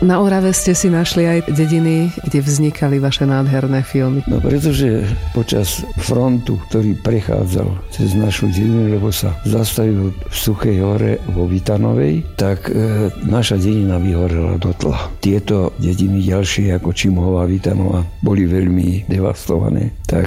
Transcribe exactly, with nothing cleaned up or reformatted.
Na Orave ste si našli aj dediny, kde vznikali vaše nádherné filmy. No pretože počas frontu, ktorý prechádzal cez našu dedinu, lebo sa zastavil v Suchej hore vo Vitanovej, tak e, naša dedina vyhorela do tla. Tieto dediny ďalšie ako Čimhova, Vitanova boli veľmi devastované. Tak